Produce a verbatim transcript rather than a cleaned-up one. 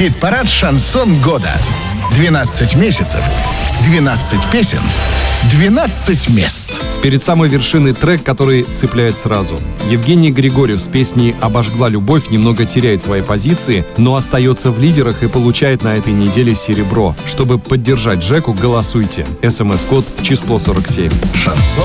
Хит-парад «Шансон года». двенадцать месяцев, двенадцать песен, двенадцать мест. Перед самой вершиной трек, который цепляет сразу. Евгений Григорьев с песней «Обожгла любовь» немного теряет свои позиции, но остается в лидерах и получает на этой неделе серебро. Чтобы поддержать Джеку, голосуйте. СМС-код число сорок семь. Шансон.